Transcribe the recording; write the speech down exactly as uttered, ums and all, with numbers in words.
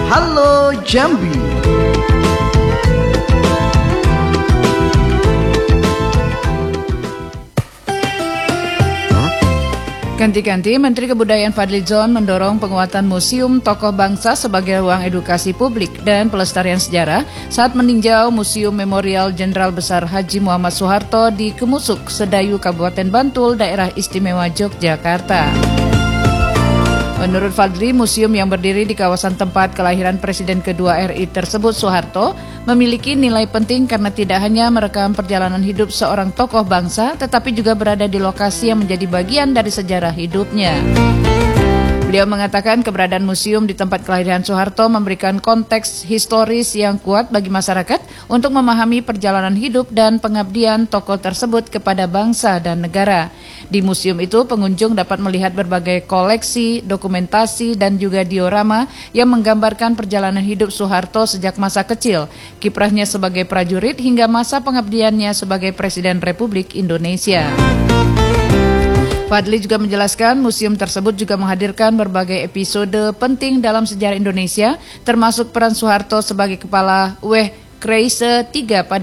Halo Jambi. Ganti-ganti, Menteri Kebudayaan Fadlizon mendorong penguatan Museum Tokoh Bangsa sebagai ruang edukasi publik dan pelestarian sejarah saat meninjau Museum Memorial Jenderal Besar Haji Muhammad Soeharto di Kemusuk, Sedayu, Kabupaten Bantul, Daerah Istimewa Yogyakarta. Menurut Fadli, museum yang berdiri di kawasan tempat kelahiran Presiden kedua R I tersebut, Soeharto, memiliki nilai penting karena tidak hanya merekam perjalanan hidup seorang tokoh bangsa, tetapi juga berada di lokasi yang menjadi bagian dari sejarah hidupnya. Beliau mengatakan keberadaan museum di tempat kelahiran Soeharto memberikan konteks historis yang kuat bagi masyarakat untuk memahami perjalanan hidup dan pengabdian tokoh tersebut kepada bangsa dan negara. Di museum itu, pengunjung dapat melihat berbagai koleksi, dokumentasi, dan juga diorama yang menggambarkan perjalanan hidup Soeharto sejak masa kecil, kiprahnya sebagai prajurit hingga masa pengabdiannya sebagai Presiden Republik Indonesia. Fadli juga menjelaskan museum tersebut juga menghadirkan berbagai episode penting dalam sejarah Indonesia, termasuk peran Soeharto sebagai kepala W Kreise tiga pada